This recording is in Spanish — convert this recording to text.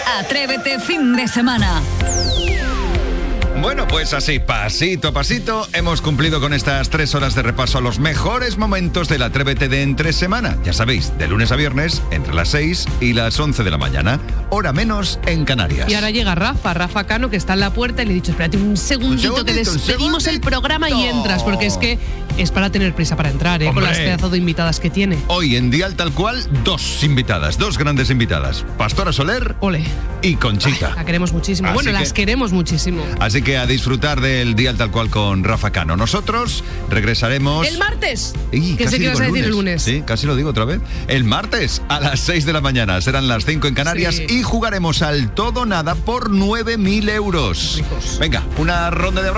Atrévete fin de semana. Bueno, pues así, pasito a pasito, hemos cumplido con estas 3 horas de repaso a los mejores momentos del Atrévete de entre semana. Ya sabéis, de lunes a viernes, entre las 6 y las 11 de la mañana, hora menos en Canarias. Y ahora llega Rafa Cano, que está en la puerta, y le he dicho, espérate un segundito que despedimos el programa y entras, porque es que es para tener prisa para entrar, con las pedazos de invitadas que tiene. Hoy en Dial Tal Cual, 2 invitadas, 2 grandes invitadas. Pastora Soler y Conchita. Ay, la queremos muchísimo. Las queremos muchísimo. Así que a disfrutar del Dial Tal Cual con Rafa Cano. Nosotros regresaremos... ¡El martes! Que sé que ibas a decir el lunes. Sí, casi lo digo otra vez. El martes a las 6 de la mañana. Serán las 5 en Canarias y jugaremos al todo nada por 9.000 euros. Ricos. Venga, una ronda de